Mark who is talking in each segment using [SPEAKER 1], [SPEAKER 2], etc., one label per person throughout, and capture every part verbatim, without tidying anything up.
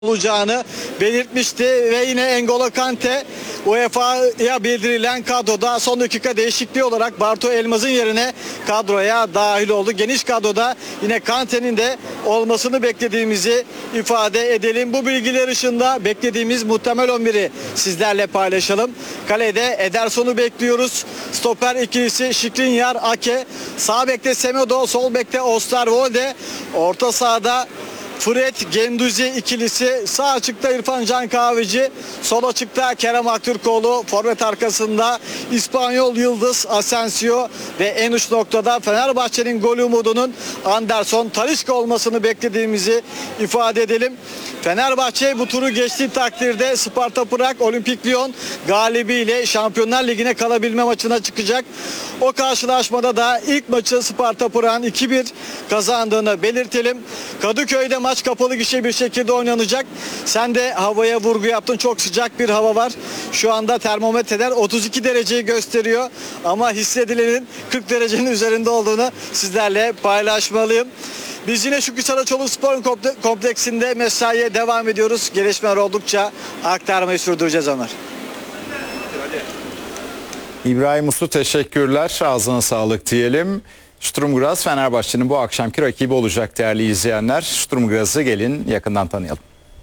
[SPEAKER 1] olacağını belirtmişti ve yine N'Golo Kante U E F A'ya bildirilen kadroda son dakika değişikliği olarak Bartu Elmaz'ın yerine kadroya dahil oldu. Geniş kadroda yine Kante'nin de olmasını beklediğimizi ifade edelim. Bu bilgiler ışığında beklediğimiz muhtemel on biri sizlerle paylaşalım. Kalede Ederson'u bekliyoruz. Stoper ikilisi Skriniar, Ake. Sağ bekte Semedo, sol bekte Osterwolde. Orta sahada Fred Genduzi ikilisi, sağ açıkta İrfan Can Kahveci, sol açıkta Kerem Aktürkoğlu, forvet arkasında İspanyol yıldız Asensio ve en uç noktada Fenerbahçe'nin gol umudunun Anderson Talisca olmasını beklediğimizi ifade edelim. Fenerbahçe bu turu geçtiği takdirde Sparta Prag Olimpik Lyon galibiyle Şampiyonlar Ligi'ne kalabilme maçına çıkacak. O karşılaşmada da ilk maçı Sparta Prag'ın iki bir kazandığını belirtelim. Kadıköy'de maç kapalı gişe bir şekilde oynanacak. Sen de havaya vurgu yaptın. Çok sıcak bir hava var. Şu anda termometreler otuz iki dereceyi gösteriyor. Ama hissedilenin kırk derecenin üzerinde olduğunu sizlerle paylaşmalıyım. Biz yine Şükrü Saraçoğlu Spor Kompleksinde mesaiye devam ediyoruz. Gelişmeler oldukça aktarmayı sürdüreceğiz Ömer.
[SPEAKER 2] İbrahim Uslu teşekkürler. Ağzına sağlık diyelim. Sturm Graz Fenerbahçe'nin bu akşamki rakibi olacak değerli izleyenler. Sturm Graz'ı gelin yakından tanıyalım.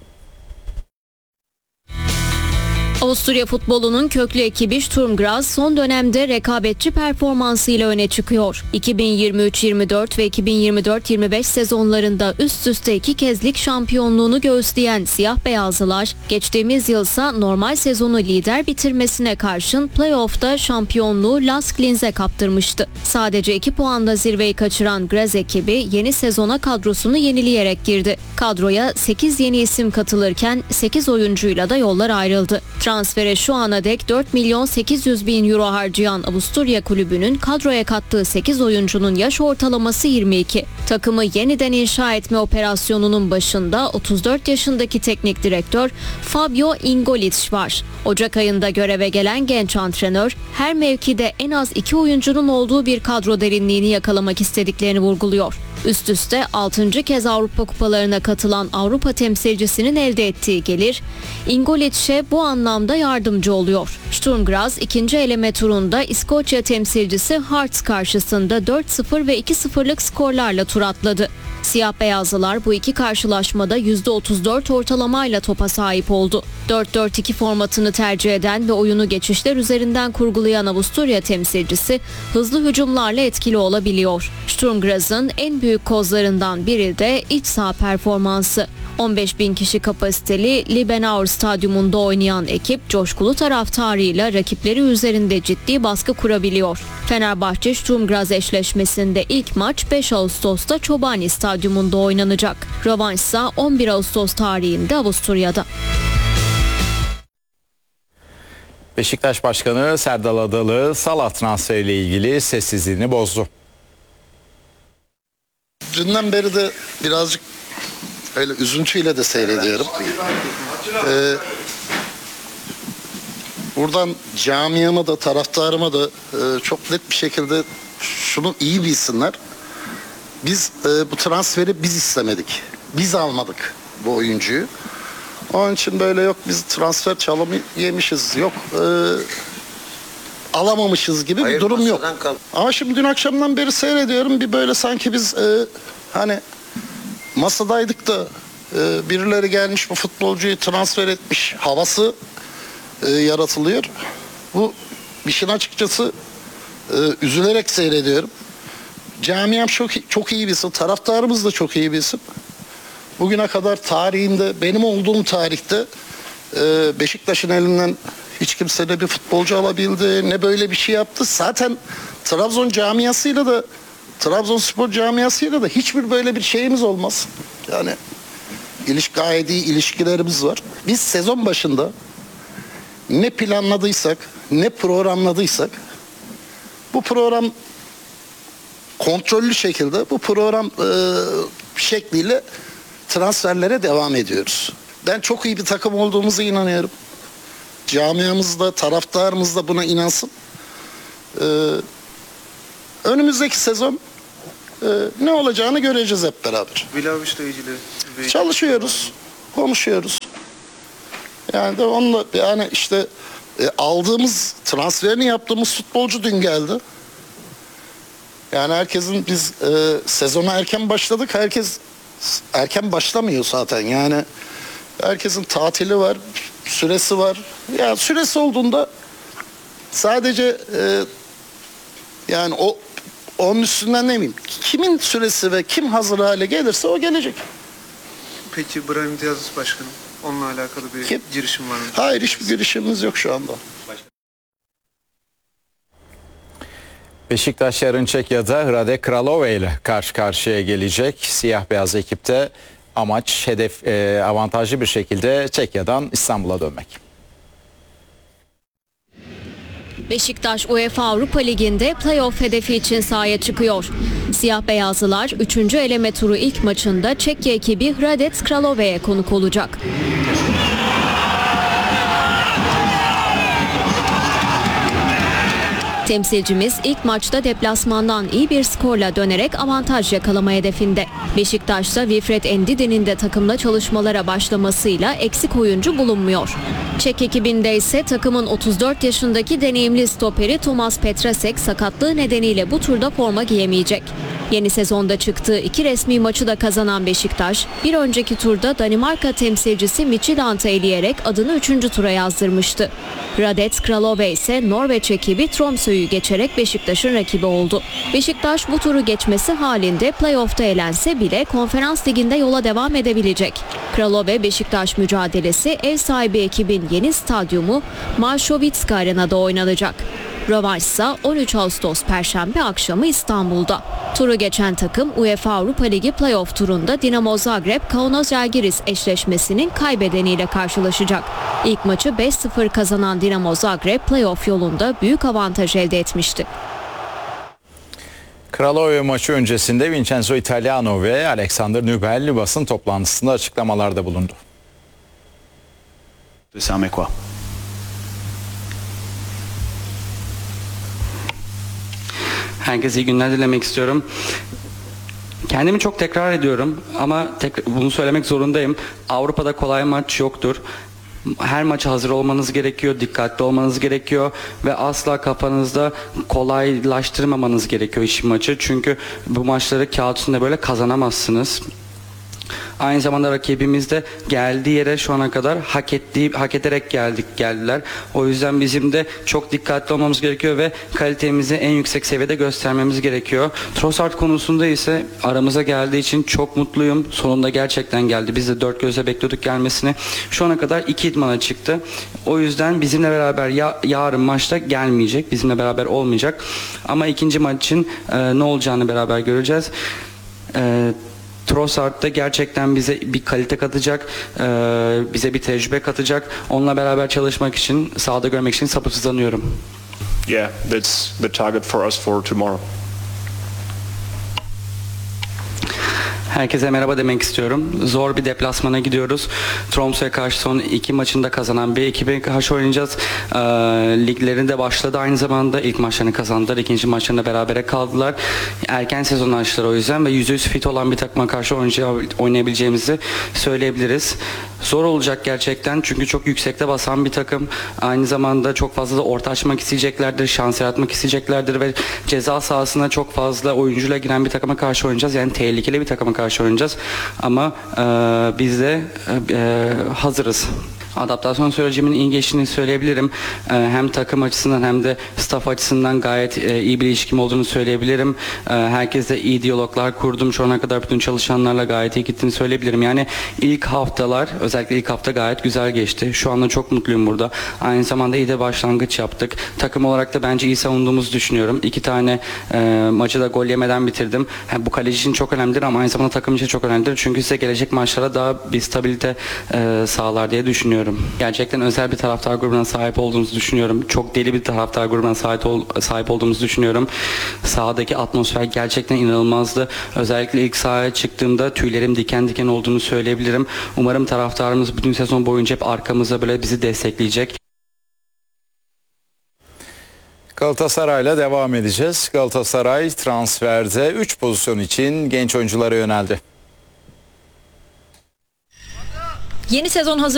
[SPEAKER 3] Avusturya futbolunun köklü ekibi Sturm Graz son dönemde rekabetçi performansıyla öne çıkıyor. iki bin yirmi üç yirmi dört ve iki bin yirmi dört yirmi beş sezonlarında üst üste iki kez lig şampiyonluğunu göğüsleyen siyah beyazlılar, geçtiğimiz yılsa normal sezonu lider bitirmesine karşın playoff'ta şampiyonluğu Lask Linz'e kaptırmıştı. Sadece iki puanla zirveyi kaçıran Graz ekibi yeni sezona kadrosunu yenileyerek girdi. Kadroya sekiz yeni isim katılırken sekiz oyuncuyla da yollar ayrıldı. Transfere şu ana dek dört milyon sekiz yüz bin euro harcayan Avusturya kulübünün kadroya kattığı sekiz oyuncunun yaş ortalaması yirmi iki. Takımı yeniden inşa etme operasyonunun başında otuz dört yaşındaki teknik direktör Fabio Ingolic var. Ocak ayında göreve gelen genç antrenör her mevkide en az iki oyuncunun olduğu bir kadro derinliğini yakalamak istediklerini vurguluyor. Üst üste altıncı kez Avrupa kupalarına katılan Avrupa temsilcisinin elde ettiği gelir Ingolic'e bu anlamda yardımcı oluyor. Sturm Graz ikinci eleme turunda İskoçya temsilcisi Hearts karşısında dört sıfır ve iki sıfırlık skorlarla tur atladı. Siyah beyazlılar bu iki karşılaşmada yüzde otuz dört ortalamayla topa sahip oldu. dört dört iki formatını tercih eden ve oyunu geçişler üzerinden kurgulayan Avusturya temsilcisi hızlı hücumlarla etkili olabiliyor. Sturm Graz'ın en büyük kozlarından biri de iç saha performansı. on beş bin kişi kapasiteli Liebenauer Stadyumunda oynayan ekip coşkulu taraftarıyla rakipleri üzerinde ciddi baskı kurabiliyor. Fenerbahçe Sturm Graz eşleşmesinde ilk maç beş Ağustos'ta Çobani Stadyumunda oynanacak. Rövanşsa on bir Ağustos tarihinde Avusturya'da.
[SPEAKER 2] Beşiktaş Başkanı Serdal Adalı Salah transferiyle ilgili sessizliğini bozdu.
[SPEAKER 4] Dünden beri de birazcık öyle üzüntüyle de seyrediyorum. Ee, buradan camiama da taraftarıma da e, çok net bir şekilde şunu iyi bilsinler. Biz e, bu transferi biz istemedik. Biz almadık bu oyuncuyu. Onun için böyle yok biz transfer çalımı yemişiz, yok e, alamamışız gibi Hayır, bir durum yok. Kal- Ama şimdi dün akşamdan beri seyrediyorum bir böyle sanki biz e, hani masadaydık da e, birileri gelmiş bu futbolcuyu transfer etmiş havası e, yaratılıyor. Bu işin açıkçası e, üzülerek seyrediyorum. Camiam çok, çok iyi bilsin, taraftarımız da çok iyi bilsin. Bugüne kadar tarihinde, benim olduğum tarihte e, Beşiktaş'ın elinden hiç kimse ne bir futbolcu alabildi, ne böyle bir şey yaptı. Zaten Trabzon camiasıyla da, Trabzonspor camiasıyla da hiçbir böyle bir şeyimiz olmaz. Yani iliş, gayet iyi ilişkilerimiz var. Biz sezon başında ne planladıysak, ne programladıysak, bu program kontrollü şekilde, bu program e, şekliyle transferlere devam ediyoruz. Ben çok iyi bir takım olduğumuza inanıyorum. Camiamız da, taraftarımız da buna inansın. Ee, önümüzdeki sezon e, ne olacağını göreceğiz hep beraber. Çalışıyoruz. konuşuyoruz. Yani de onunla yani işte e, aldığımız transferini yaptığımız futbolcu dün geldi. Yani herkesin biz e, sezona erken başladık. Herkes erken başlamıyor zaten. Yani herkesin tatili var, süresi var. Yani süresi olduğunda sadece e, yani o onun üstünden ne bileyim. Kimin süresi ve kim hazır hale gelirse o gelecek.
[SPEAKER 5] Peki Brahim Diaz başkanım, onunla alakalı bir
[SPEAKER 4] Kim?
[SPEAKER 5] girişim var mı?
[SPEAKER 4] Hayır, hiçbir girişimimiz yok şu anda.
[SPEAKER 2] Beşiktaş yarın Çekya'da Hrade Kralove ile karşı karşıya gelecek. Siyah beyaz ekipte amaç, hedef e, avantajlı bir şekilde Çekya'dan İstanbul'a dönmek.
[SPEAKER 3] Beşiktaş UEFA Avrupa Ligi'nde playoff hedefi için sahaya çıkıyor. Siyah beyazlılar üçüncü eleme turu ilk maçında Çekya ekibi Hradec Kralove'ye konuk olacak. Temsilcimiz ilk maçta deplasmandan iyi bir skorla dönerek avantaj yakalama hedefinde. Beşiktaş'ta Wilfred Ndidi'nin de takımda çalışmalara başlamasıyla eksik oyuncu bulunmuyor. Çek ekibinde ise takımın otuz dört yaşındaki deneyimli stoperi Tomas Petrasek sakatlığı nedeniyle bu turda forma giyemeyecek. Yeni sezonda çıktığı iki resmi maçı da kazanan Beşiktaş, bir önceki turda Danimarka temsilcisi Midtjylland'ı eleyerek adını üçüncü tura yazdırmıştı. Hradec Kralove ise Norveç ekibi Tromsø'yü geçerek Beşiktaş'ın rakibi oldu. Beşiktaş bu turu geçmesi halinde playoff'ta elense bile Konferans Ligi'nde yola devam edebilecek. Kralove Beşiktaş mücadelesi ev sahibi ekibin yeni stadyumu Malšovicka Arena'da oynanacak. Rövanş ise on üç Ağustos Perşembe akşamı İstanbul'da. Turu geçen takım UEFA Avrupa Ligi playoff turunda Dinamo Zagreb Kaunas Žalgiris eşleşmesinin kaybedeniyle karşılaşacak. İlk maçı beş sıfır kazanan Dinamo Zagreb playoff yolunda büyük avantaj elde etmişti.
[SPEAKER 2] Kralove maçı öncesinde Vincenzo Italiano ve Alexander Nübel basın toplantısında açıklamalarda bulundu.
[SPEAKER 6] Siamo qua.
[SPEAKER 7] Herkese iyi günler dilemek istiyorum. Kendimi çok tekrar ediyorum ama tek, bunu söylemek zorundayım. Avrupa'da kolay maç yoktur. Her maça hazır olmanız gerekiyor, dikkatli olmanız gerekiyor ve asla kafanızda kolaylaştırmamanız gerekiyor işin maçı. Çünkü bu maçları kağıt üstünde böyle kazanamazsınız. Aynı zamanda rakibimiz de geldiği yere şu ana kadar hak ettiği, hak ederek geldik geldiler. O yüzden bizim de çok dikkatli olmamız gerekiyor ve kalitemizi en yüksek seviyede göstermemiz gerekiyor. Trossard konusunda ise aramıza geldiği için çok mutluyum. Sonunda gerçekten geldi. Biz de dört gözle bekliyorduk gelmesini. Şu ana kadar iki idmana çıktı. O yüzden bizimle beraber ya, yarın maçta gelmeyecek. Bizimle beraber olmayacak. Ama ikinci maç için e, ne olacağını beraber göreceğiz. E, Trossard da gerçekten bize bir kalite katacak, bize bir tecrübe katacak. Onunla beraber çalışmak için, sahada görmek için sabırsızlanıyorum.
[SPEAKER 6] Yeah, that's the target for us for tomorrow.
[SPEAKER 7] Herkese merhaba demek istiyorum. Zor bir deplasmana gidiyoruz. Tromsø'ya karşı son iki maçında kazanan bir ekibe karşı oynayacağız. Ee, liglerinde başladı aynı zamanda. İlk maçlarını kazandılar. İkinci maçlarında berabere kaldılar. Erken sezon açtılar o yüzden ve yüzde yüz fit olan bir takıma karşı oynayabileceğimizi söyleyebiliriz. Zor olacak gerçekten çünkü çok yüksekte basan bir takım. Aynı zamanda çok fazla da orta açmak isteyeceklerdir, şans yaratmak isteyeceklerdir ve ceza sahasına çok fazla oyuncuyla giren bir takıma karşı oynayacağız. Yani tehlikeli bir takıma karşı oynayacağız. Ama e, biz de e, hazırız. Adaptasyon sürecimin iyi geçtiğini söyleyebilirim. Ee, hem takım açısından hem de staff açısından gayet e, iyi bir ilişkim olduğunu söyleyebilirim. Ee, herkesle iyi diyaloglar kurdum. Şu ana kadar bütün çalışanlarla gayet iyi gittiğini söyleyebilirim. Yani ilk haftalar, özellikle ilk hafta gayet güzel geçti. Şu anda çok mutluyum burada. Aynı zamanda iyi de başlangıç yaptık. Takım olarak da bence iyi savunduğumuzu düşünüyorum. İki tane e, maçı da gol yemeden bitirdim. Yani bu kaleci için çok önemlidir ama aynı zamanda takım için çok önemlidir. Çünkü size gelecek maçlara daha bir stabilite e, sağlar diye düşünüyorum. Gerçekten özel bir taraftar grubuna sahip olduğumuzu düşünüyorum. Çok deli bir taraftar grubuna sahip, ol, sahip olduğumuzu düşünüyorum. Sahadaki atmosfer gerçekten inanılmazdı. Özellikle ilk sahaya çıktığımda tüylerim diken diken olduğunu söyleyebilirim. Umarım taraftarımız bütün sezon boyunca hep arkamızda böyle bizi destekleyecek.
[SPEAKER 2] Galatasaray'la devam edeceğiz. Galatasaray transferde üç pozisyon için genç oyunculara yöneldi.
[SPEAKER 8] Yeni sezon hazır